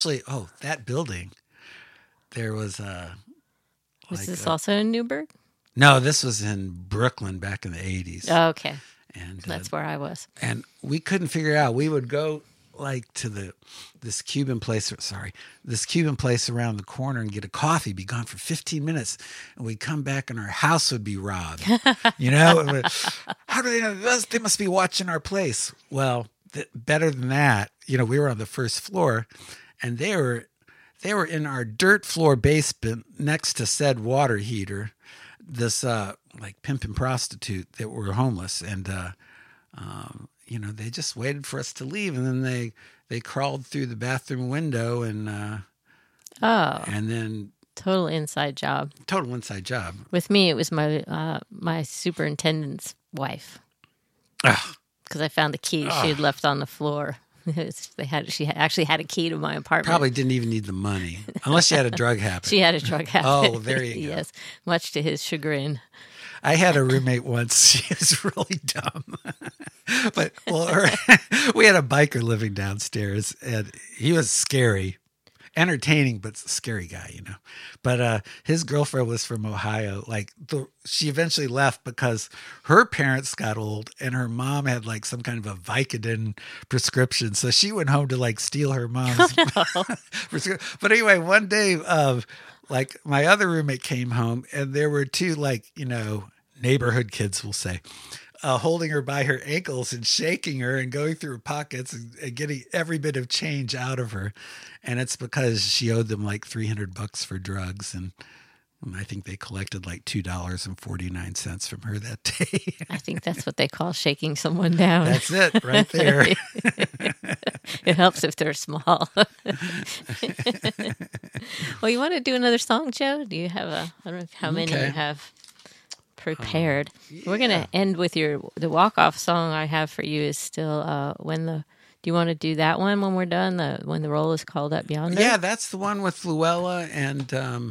Actually, that building, there was Was like this a, also in Newburgh? no, this was in Brooklyn back in the 80s. Oh, okay. And That's where I was. and we couldn't figure out. We would go like to this Cuban place around the corner and get a coffee, be gone for 15 minutes, and we'd come back and our house would be robbed. How do they know this? They must be watching our place. Well, better than that, we were on the first floor, and they were in our dirt floor basement next to said water heater. This like pimp and prostitute that were homeless, and they just waited for us to leave, and then they crawled through the bathroom window, and Oh, then total inside job. total inside job. With me, it was my superintendent's wife Ugh. because I found the key she had left on the floor. She actually had a key to my apartment. Probably didn't even need the money unless you had a drug habit. She had a drug habit. Oh, there you go. Yes, much to his chagrin. I had a roommate once. She was really dumb. But we had a biker living downstairs, and he was scary, entertaining, but scary guy. But his girlfriend was from Ohio. She eventually left because her parents got old, and her mom had like some kind of a Vicodin prescription, so she went home to like steal her mom's prescription. But anyway, one day, like my other roommate came home, and there were two neighborhood kids, we'll say, holding her by her ankles and shaking her and going through her pockets and getting every bit of change out of her. And it's because she owed them like $300 for drugs. And I think they collected like $2.49 from her that day. I think that's what they call shaking someone down. That's it right there. It helps if they're small. Well, you want to do another song, Joe? Do you have I don't know how many Okay. you have prepared. We're going Yeah. to end with the walk-off song I have for you is still do you want to do that one when we're done? When the roll is called up yonder? Yeah, that's the one with Luella and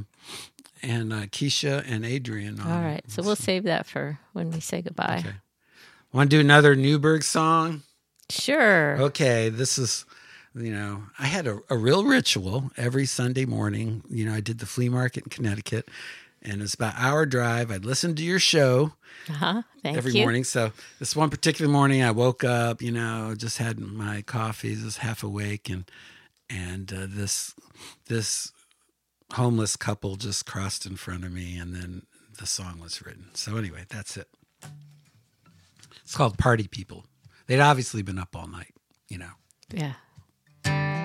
Keisha and Adrian on All it. right. So we'll save that for when we say goodbye. Okay. Want to do another Newburgh song? Sure. Okay, this is, I had a real ritual every Sunday morning. I did the flea market in Connecticut, and it's about an hour drive. I'd listen to your show Thank every you. morning. So this one particular morning, I woke up, just had my coffee, was half awake, and this homeless couple just crossed in front of me, and then the song was written. So anyway, that's it. It's called Party People. They'd obviously been up all night. Yeah.